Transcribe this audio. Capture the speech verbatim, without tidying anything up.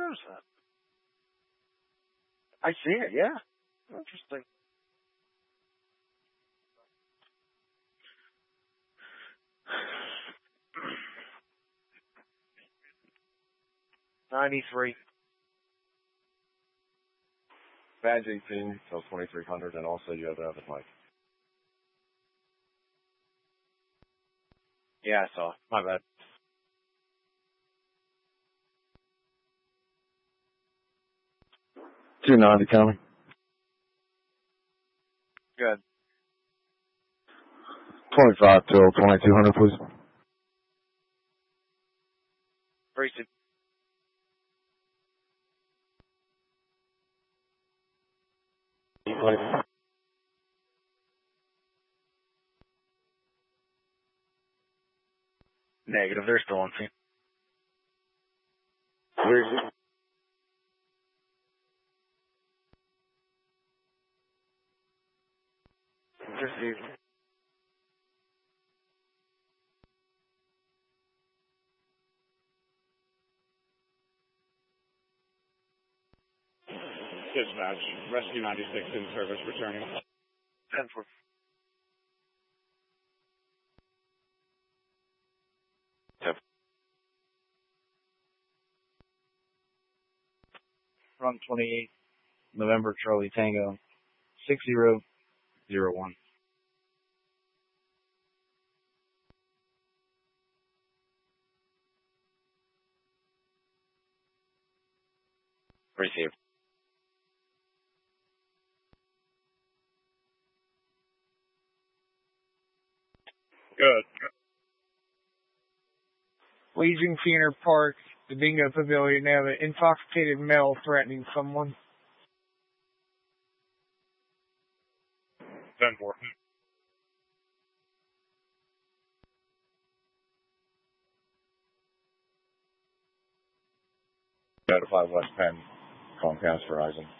notice that. I see it, yeah. Interesting. Ninety-three. Badge eighteen, so twenty-three hundred, and also you have another mic. Yeah, I saw. My bad. two ninety coming. Good. twenty-five till twenty-two hundred, please. Appreciate it. Negative. They're still on scene. Where is it? Just you. Dispatch, Rescue ninety-six in service, returning. ten four. Yep. Run twenty-eight, November Charlie Tango, six zero zero one. Receive. Good. Legion Keener Park, the Bingo Pavilion, they have an intoxicated male threatening someone. ten four. Notify West Penn, Comcast, Verizon.